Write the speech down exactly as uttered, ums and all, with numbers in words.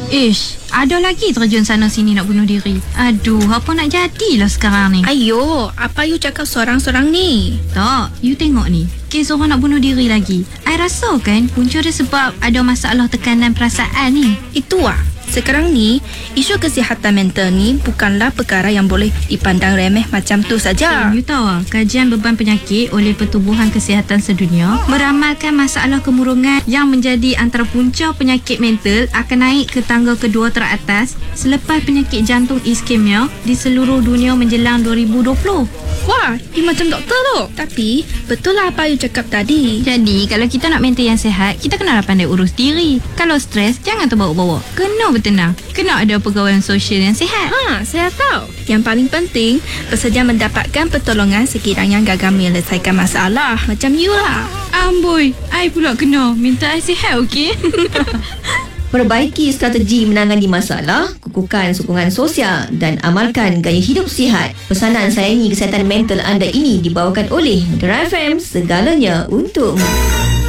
Ish, ada lagi terjun sana sini nak bunuh diri. Aduh, apa nak jadilah sekarang ni? Ayo, apa you cakap sorang-sorang ni? Tak, you tengok ni. Kes orang nak bunuh diri lagi. I rasa kan punca dia sebab ada masalah tekanan perasaan ni. Itu ah. Sekarang ni, isu kesihatan mental ni bukanlah perkara yang boleh dipandang remeh macam tu saja. You tahu ah, kajian beban penyakit oleh Pertubuhan Kesihatan Sedunia meramalkan masalah kemurungan yang menjadi antara punca penyakit mental akan naik ke tangga kedua teratas selepas penyakit jantung iskemia di seluruh dunia menjelang dua ribu dua puluh. Wah, dia macam doktor tu. Tapi, betul lah apa you cakap tadi. Jadi, kalau kita nak mental yang sihat, kita kenalah pandai urus diri. Kalau stres, jangan terbawa-bawa. Kena bertenang. Kena ada pergaulan sosial yang sihat. Ha, saya tahu. Yang paling penting, bersedia mendapatkan pertolongan sekiranya gagal menyelesaikan masalah. Macam you lah. Amboi, I pula kena. Minta I sihat, okey? Perbaiki strategi menangani masalah, kukuhkan sokongan sosial dan amalkan gaya hidup sihat. Pesanan sayangi kesihatan mental anda ini dibawakan oleh Mutiara F M, segalanya untukmu.